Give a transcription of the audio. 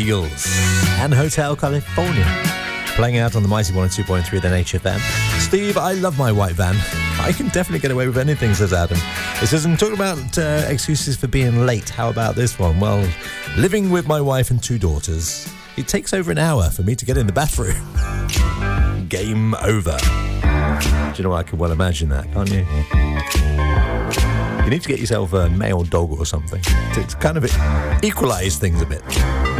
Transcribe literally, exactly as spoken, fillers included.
Eagles and Hotel California. Playing out on the mighty one oh two point three then H F M. Steve, I love my white van. I can definitely get away with anything, says Adam. It says, I'm talking about uh, excuses for being late. How about this one? Well, living with my wife and two daughters, it takes over an hour for me to get in the bathroom. Game over. Do you know what? I can well imagine that, can't you? You need to get yourself a male dog or something to, to kind of equalise things a bit.